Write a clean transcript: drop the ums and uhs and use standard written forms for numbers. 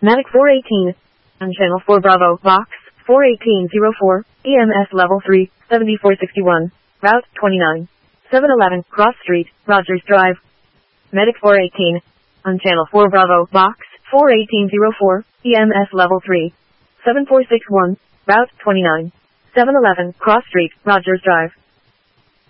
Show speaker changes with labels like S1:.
S1: Medic 418. On Channel 4 Bravo, Box 41804, EMS Level 3, 7461, Route 29. 711, Cross Street, Rogers Drive. Medic 418. On Channel 4 Bravo, Box 41804, EMS Level 3, 7461, Route 29. 711, Cross Street, Rogers Drive.